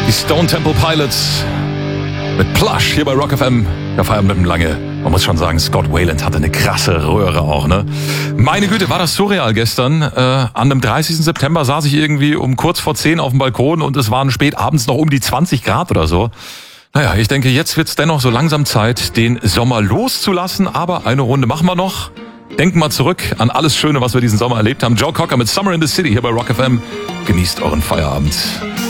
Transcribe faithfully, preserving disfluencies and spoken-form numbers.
Die Stone Temple Pilots mit Plush hier bei Rock F M. Der Feierabend mit dem Lange. Man muss schon sagen, Scott Weiland hatte eine krasse Röhre auch, ne? Meine Güte, war das surreal gestern. Äh, an dem dreißigsten September saß ich irgendwie um kurz vor zehn auf dem Balkon und es waren spät abends noch um die zwanzig Grad oder so. Naja, ich denke, jetzt wird's dennoch so langsam Zeit, den Sommer loszulassen. Aber eine Runde machen wir noch. Denken mal zurück an alles Schöne, was wir diesen Sommer erlebt haben. Joe Cocker mit Summer in the City hier bei Rock F M. Genießt euren Feierabend.